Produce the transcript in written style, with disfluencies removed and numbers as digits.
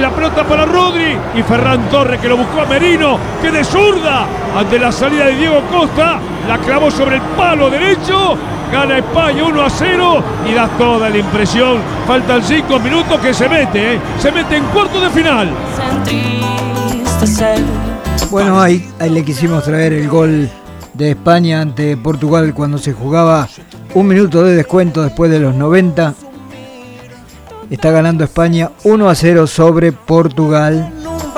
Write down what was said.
la pelota para Rodri y Ferran Torres, que lo buscó a Merino, que de zurda ante la salida de Diego Costa la clavó sobre el palo derecho. Gana España 1-0 y da toda la impresión. Faltan 5 minutos que se mete en cuartos de final. Bueno, ahí le quisimos traer el gol de España ante Portugal cuando se jugaba un minuto de descuento después de los 90. Está ganando España 1-0 sobre Portugal.